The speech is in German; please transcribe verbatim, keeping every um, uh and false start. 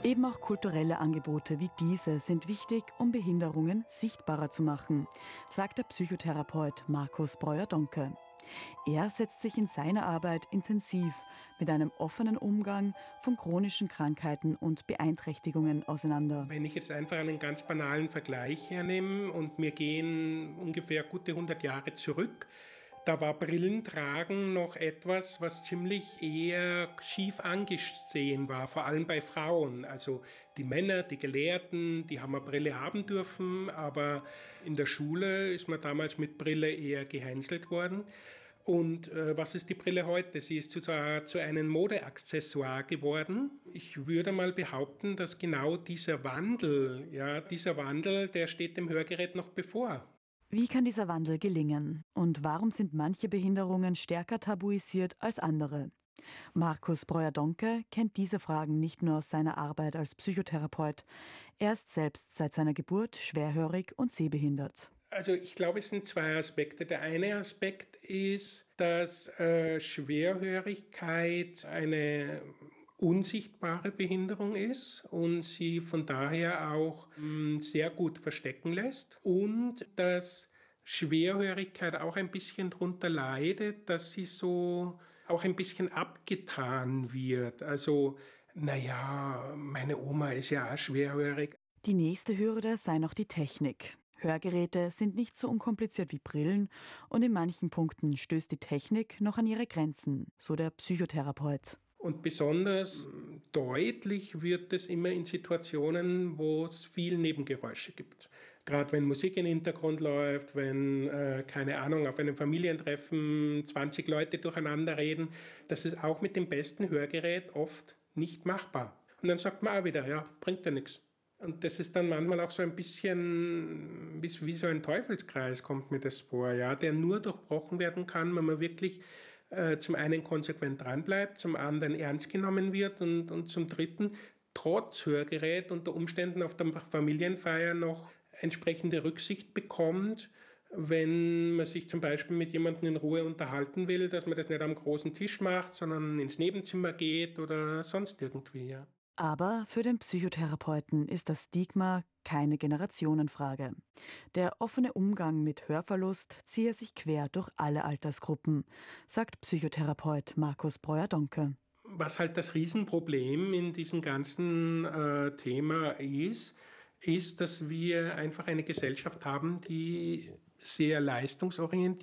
Eben auch kulturelle Angebote wie diese sind wichtig, um Behinderungen sichtbarer zu machen, sagt der Psychotherapeut Markus Breuer-Donke. Er setzt sich in seiner Arbeit intensiv mit einem offenen Umgang von chronischen Krankheiten und Beeinträchtigungen auseinander. Wenn ich jetzt einfach einen ganz banalen Vergleich hernehme und wir gehen ungefähr gute hundert Jahre zurück, da war Brillentragen noch etwas, was ziemlich eher schief angesehen war, vor allem bei Frauen. Also die Männer, die Gelehrten, die haben eine Brille haben dürfen, aber in der Schule ist man damals mit Brille eher gehänselt worden. Und äh, was ist die Brille heute? Sie ist zu, zu einem Modeaccessoire geworden. Ich würde mal behaupten, dass genau dieser Wandel, ja, dieser Wandel, der steht dem Hörgerät noch bevor. Wie kann dieser Wandel gelingen? Und warum sind manche Behinderungen stärker tabuisiert als andere? Markus Breuer-Donke kennt diese Fragen nicht nur aus seiner Arbeit als Psychotherapeut. Er ist selbst seit seiner Geburt schwerhörig und sehbehindert. Also ich glaube, es sind zwei Aspekte. Der eine Aspekt ist, dass äh, Schwerhörigkeit eine unsichtbare Behinderung ist und sie von daher auch mh, sehr gut verstecken lässt. Und dass Schwerhörigkeit auch ein bisschen darunter leidet, dass sie so auch ein bisschen abgetan wird. Also, naja, meine Oma ist ja auch schwerhörig. Die nächste Hürde sei noch die Technik. Hörgeräte sind nicht so unkompliziert wie Brillen und in manchen Punkten stößt die Technik noch an ihre Grenzen, so der Psychotherapeut. Und besonders deutlich wird es immer in Situationen, wo es viel Nebengeräusche gibt. Gerade wenn Musik im Hintergrund läuft, wenn, äh, keine Ahnung, auf einem Familientreffen zwanzig Leute durcheinander reden. Das ist auch mit dem besten Hörgerät oft nicht machbar. Und dann sagt man auch wieder, ja, bringt ja nichts. Und das ist dann manchmal auch so ein bisschen wie, wie so ein Teufelskreis, kommt mir das vor, ja, der nur durchbrochen werden kann, wenn man wirklich äh, zum einen konsequent dranbleibt, zum anderen ernst genommen wird und, und zum dritten trotz Hörgerät unter Umständen auf der Familienfeier noch entsprechende Rücksicht bekommt, wenn man sich zum Beispiel mit jemandem in Ruhe unterhalten will, dass man das nicht am großen Tisch macht, sondern ins Nebenzimmer geht oder sonst irgendwie, ja. Aber für den Psychotherapeuten ist das Stigma keine Generationenfrage. Der offene Umgang mit Hörverlust ziehe sich quer durch alle Altersgruppen, sagt Psychotherapeut Markus Breuer-Donke. Was halt das Riesenproblem in diesem ganzen äh, Thema ist, ist, dass wir einfach eine Gesellschaft haben, die sehr leistungsorientiert